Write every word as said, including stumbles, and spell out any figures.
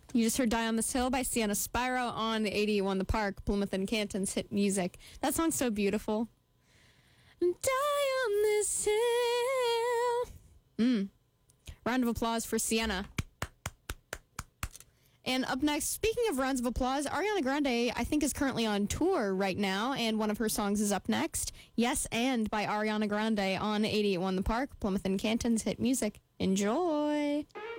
You just heard Die on This Hill by Sienna Spyro on eighty-one The Park, Plymouth and Canton's hit music. That song's so beautiful. Die on this hill. Mm. Round of applause for Sienna. And up next, speaking of rounds of applause, Ariana Grande, I think, is currently on tour right now, and one of her songs is up next. Yes, and by Ariana Grande on eighty-one The Park, Plymouth and Canton's hit music. Enjoy.